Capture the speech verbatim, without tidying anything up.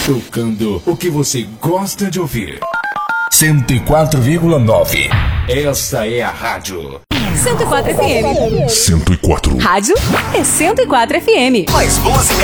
Tocando o que você gosta de ouvir. cento e quatro vírgula nove. Essa é a rádio. cento e quatro F M. cento e quatro. Rádio é cento e quatro F M. Mais música.